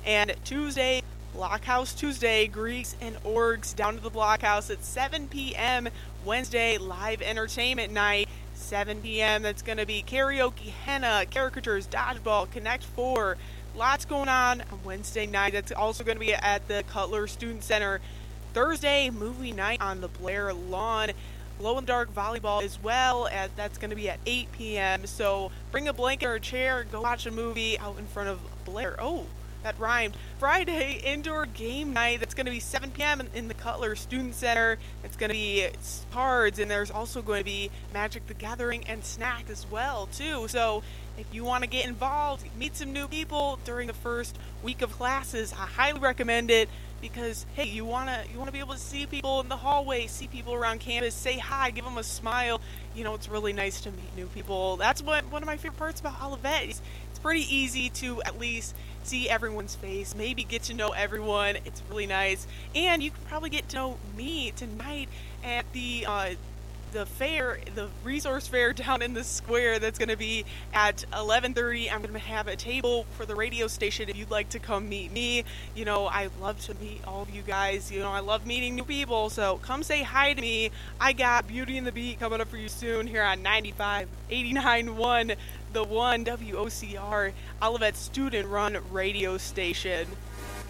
And Tuesday, Blockhouse Tuesday, Greeks and Orgs down to the Blockhouse at 7 p.m. Wednesday, live entertainment night, 7 p.m. That's going to be karaoke, henna, caricatures, dodgeball, Connect 4. Lots going on Wednesday night. That's also going to be at the Cutler Student Center. Thursday, movie night on the Blair lawn. Glow in the dark volleyball as well. That's going to be at 8 p.m. So bring a blanket or a chair, go watch a movie out in front of Blair. Oh, that rhymed. Friday, indoor game night. That's going to be 7 p.m. in the Cutler Student Center. It's going to be cards, and there's also going to be Magic the Gathering and snack as well, too. So if you want to get involved, meet some new people during the first week of classes, I highly recommend it. Because hey, you wanna be able to see people in the hallway, see people around campus, say hi, give them a smile. It's really nice to meet new people. That's one of my favorite parts about Olivet. It's pretty easy to at least see everyone's face, maybe get to know everyone. It's really nice, and you can probably get to know me tonight at the fair, the resource fair down in the square. That's going to be at 11:30. I'm going to have a table for the radio station if you'd like to come meet me. I love to meet all of you guys. I love meeting new people, so come say hi to me. I got Beauty and the Beat coming up for you soon here on 95.89.1, the one WOCR, Olivet student-run radio station.